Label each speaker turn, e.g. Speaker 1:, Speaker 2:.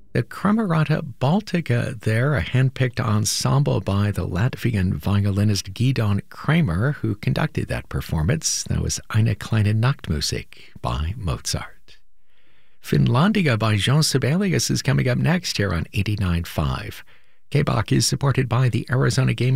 Speaker 1: The Camerata Baltica there, a hand-picked ensemble by the Latvian violinist Gidon Kramer, who conducted that performance. That was Eine kleine Nachtmusik by Mozart. Finlandia by Jean Sibelius is coming up next here on 89.5. KBOK is supported by the Arizona Game